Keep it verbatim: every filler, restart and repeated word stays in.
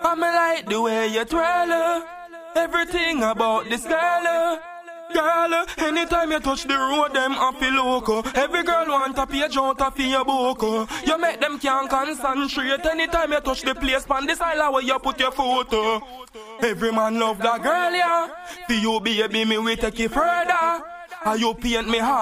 me like the way you twirl, uh, everything about this girl. Uh, Girl, uh, anytime you touch the road, them happy loco. Every girl want a page out of your book. uh. You make them can't concentrate. Anytime you touch the place, pan this island where you put your photo. Every man love that girl, yeah. For you, baby, me we take it further. And you paint me heart.